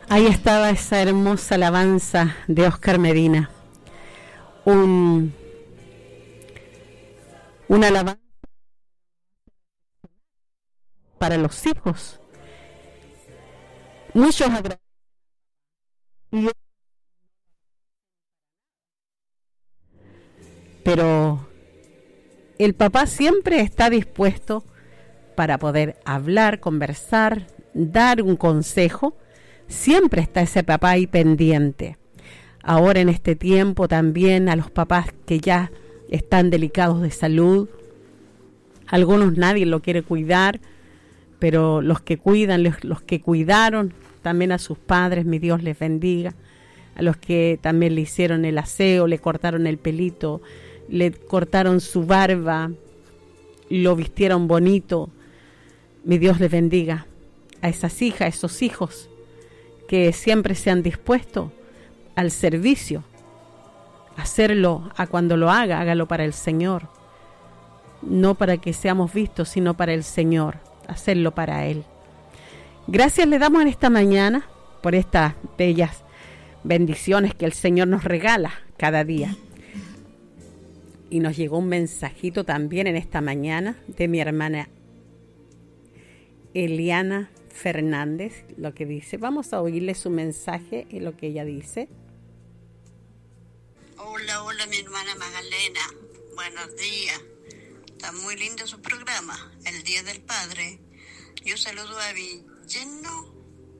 Ahí estaba esa hermosa alabanza de Oscar Medina. Una alabanza para los hijos. Muchos agradecen. Pero el papá siempre está dispuesto para poder hablar, conversar, dar un consejo. Siempre está ese papá ahí pendiente. Ahora en este tiempo también a los papás que ya están delicados de salud, algunos nadie lo quiere cuidar, pero los que cuidan, los que cuidaron también a sus padres, mi Dios les bendiga. A los que también le hicieron el aseo, le cortaron el pelito, le cortaron su barba, lo vistieron bonito, mi Dios les bendiga. A esas hijas, a esos hijos que siempre se han dispuesto al servicio, hacerlo a cuando lo haga, hágalo para el Señor, no para que seamos vistos, sino para el Señor, hacerlo para Él. Gracias le damos en esta mañana por estas bellas bendiciones que el Señor nos regala cada día. Y nos llegó un mensajito también en esta mañana de mi hermana Eliana Fernández, lo que dice. Vamos a oírle su mensaje y lo que ella dice. Hola, mi hermana Magdalena. Buenos días. Está muy lindo su programa, el Día del Padre. Yo saludo a mi yerno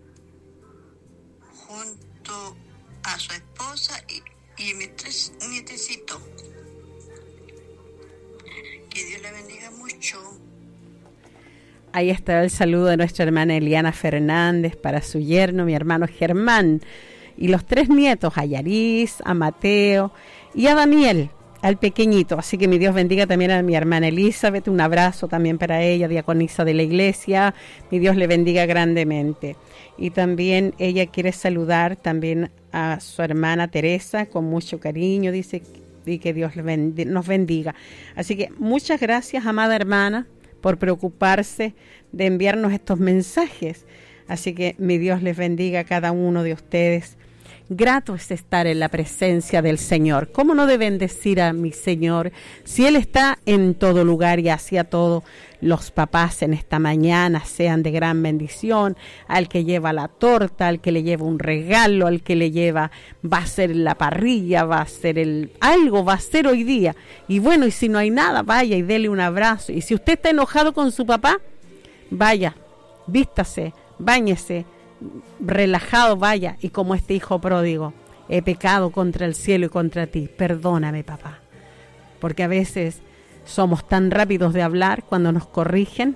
junto a su esposa y mis 3 nietecitos. Que Dios le bendiga mucho. Ahí está el saludo de nuestra hermana Eliana Fernández para su yerno, mi hermano Germán, y los 3 nietos, a Yaris, a Mateo y a Daniel, al pequeñito. Así que mi Dios bendiga también a mi hermana Elizabeth, un abrazo también para ella, diaconisa de la iglesia, mi Dios le bendiga grandemente. Y también ella quiere saludar también a su hermana Teresa con mucho cariño, dice, y que Dios nos bendiga. Así que muchas gracias, amada hermana, por preocuparse de enviarnos estos mensajes. Así que mi Dios les bendiga a cada uno de ustedes. Grato es estar en la presencia del Señor. ¿Cómo no de bendecir a mi Señor si Él está en todo lugar y hacia todos los papás en esta mañana sean de gran bendición? Al que lleva la torta, al que le lleva un regalo, al que le lleva, va a ser la parrilla, va a ser algo va a ser hoy día. Y bueno, y si no hay nada, vaya y dele un abrazo. Y si usted está enojado con su papá, vaya, vístase, báñese, relajado vaya, y como este hijo pródigo, he pecado contra el cielo y contra ti, perdóname papá. Porque a veces somos tan rápidos de hablar cuando nos corrigen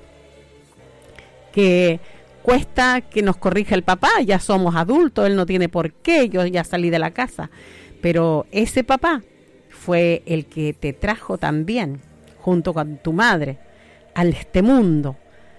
que cuesta que nos corrija el papá. Ya somos adultos, él no tiene por qué, yo ya salí de la casa, pero ese papá fue el que te trajo también junto con tu madre a este mundo.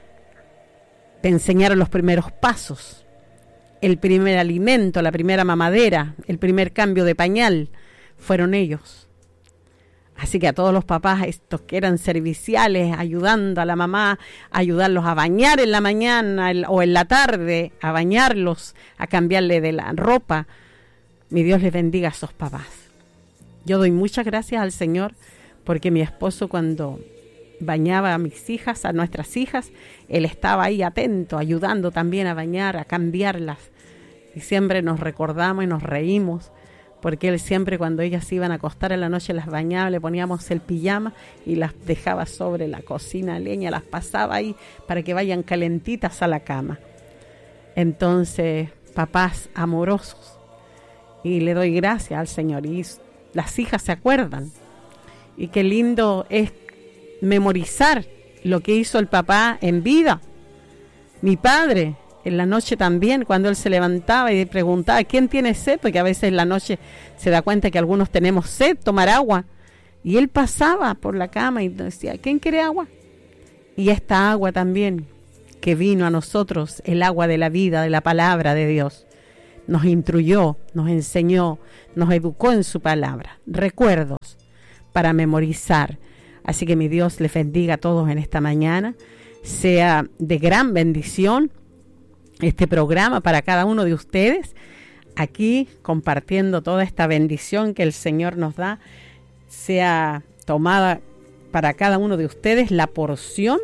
Te enseñaron los primeros pasos, el primer alimento, la primera mamadera, el primer cambio de pañal, fueron ellos. Así que a todos los papás, estos que eran serviciales, ayudando a la mamá, ayudarlos a bañar en la mañana o en la tarde, a bañarlos, a cambiarle de la ropa, mi Dios les bendiga a esos papás. Yo doy muchas gracias al Señor porque mi esposo, cuando bañaba a mis hijas, a nuestras hijas, él estaba ahí atento, ayudando también a bañar, a cambiarlas. Y siempre nos recordamos y nos reímos, porque él siempre, cuando ellas iban a acostar en la noche, las bañaba, le poníamos el pijama y las dejaba sobre la cocina leña, las pasaba ahí para que vayan calentitas a la cama. Entonces, papás amorosos, y le doy gracias al Señor, y las hijas se acuerdan. Y qué lindo es memorizar lo que hizo el papá en vida. Mi padre, en la noche también, cuando él se levantaba y preguntaba, ¿quién tiene sed? Porque a veces en la noche se da cuenta que algunos tenemos sed, tomar agua. Y él pasaba por la cama y decía, ¿quién quiere agua? Y esta agua también, que vino a nosotros, el agua de la vida, de la palabra de Dios, nos instruyó, nos enseñó, nos educó en su palabra. Recuerdos para memorizar. Así que mi Dios les bendiga a todos en esta mañana, sea de gran bendición este programa para cada uno de ustedes, aquí compartiendo toda esta bendición que el Señor nos da, sea tomada para cada uno de ustedes la porción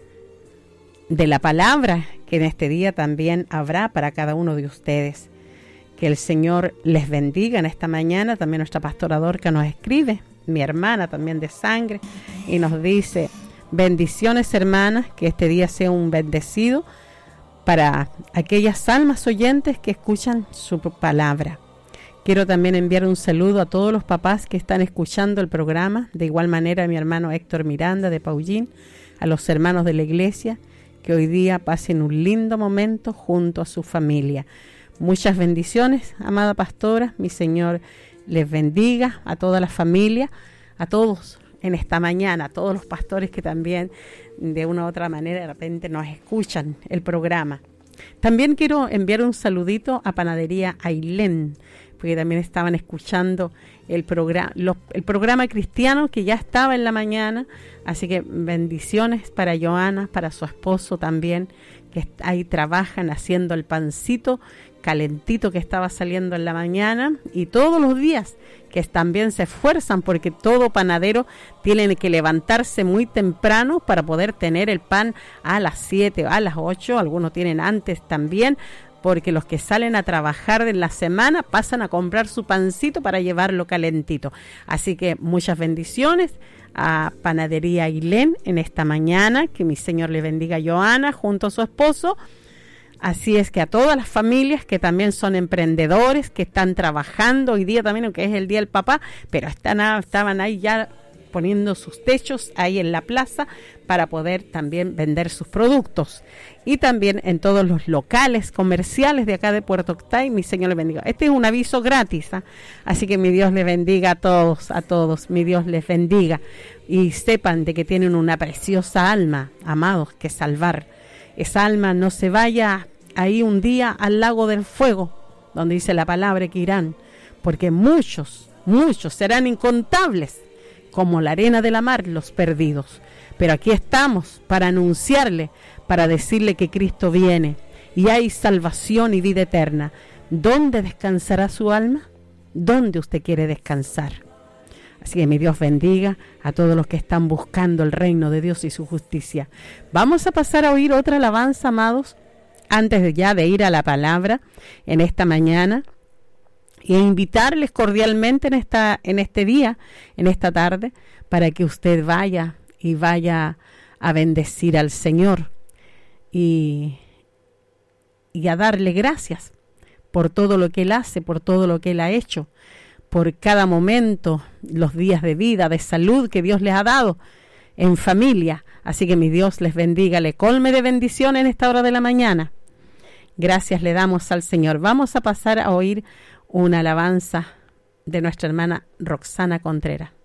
de la palabra que en este día también habrá para cada uno de ustedes. Que el Señor les bendiga en esta mañana. También nuestra pastora Dorca nos escribe, mi hermana también de sangre, y nos dice: bendiciones, hermanas, que este día sea un bendecido para aquellas almas oyentes que escuchan su palabra. Quiero también enviar un saludo a todos los papás que están escuchando el programa, de igual manera a mi hermano Héctor Miranda de Paullín, a los hermanos de la iglesia, que hoy día pasen un lindo momento junto a su familia. Muchas bendiciones, amada pastora, mi Señor les bendiga a toda la familia, a todos en esta mañana, a todos los pastores que también de una u otra manera de repente nos escuchan el programa. También quiero enviar un saludito a Panadería Ailén, porque también estaban escuchando el programa cristiano que ya estaba en la mañana, así que bendiciones para Joana, para su esposo también, que ahí trabajan haciendo el pancito calentito que estaba saliendo en la mañana, y todos los días que también se esfuerzan, porque todo panadero tiene que levantarse muy temprano para poder tener el pan a las 7, a las 8, algunos tienen antes también, porque los que salen a trabajar en la semana pasan a comprar su pancito para llevarlo calentito. Así que muchas bendiciones a Panadería Ailén en esta mañana, que mi Señor le bendiga a Joana junto a su esposo. Así es que a todas las familias que también son emprendedores, que están trabajando hoy día también, aunque es el Día del Papá, pero estaban ahí ya poniendo sus techos ahí en la plaza para poder también vender sus productos. Y también en todos los locales comerciales de acá de Puerto Octay, mi Señor les bendiga. Este es un aviso gratis, ¿eh? Así que mi Dios les bendiga a todos, mi Dios les bendiga. Y sepan de que tienen una preciosa alma, amados, que salvar. Esa alma no se vaya ahí un día al lago del fuego, donde dice la palabra que irán, porque muchos serán incontables, como la arena de la mar, los perdidos. Pero aquí estamos para anunciarle, para decirle que Cristo viene y hay salvación y vida eterna. ¿Dónde descansará su alma? ¿Dónde usted quiere descansar? Así que mi Dios bendiga a todos los que están buscando el reino de Dios y su justicia. Vamos a pasar a oír otra alabanza, amados, antes de ir a la palabra en esta mañana, e invitarles cordialmente en este día, en esta tarde, para que usted vaya a bendecir al Señor y a darle gracias por todo lo que Él hace, por todo lo que Él ha hecho, por cada momento, los días de vida, de salud que Dios les ha dado en familia. Así que mi Dios les bendiga, le colme de bendición en esta hora de la mañana. Gracias le damos al Señor. Vamos a pasar a oír una alabanza de nuestra hermana Roxana Contreras.